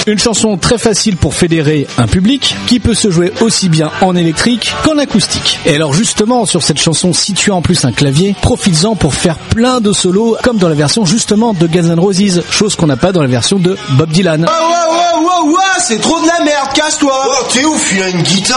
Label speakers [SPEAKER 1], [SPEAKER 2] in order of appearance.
[SPEAKER 1] Une chanson très facile pour fédérer un public, qui peut se jouer aussi bien en électrique qu'en acoustique. Et alors justement, sur cette chanson, si tu as en plus un clavier, profites-en pour faire plein de solos, comme dans la version justement de Guns N' Roses, chose qu'on n'a pas dans la version de Bob Dylan.
[SPEAKER 2] Ouais, c'est trop de la merde, casse-toi.
[SPEAKER 3] Oh, t'es ouf, il a une guitare.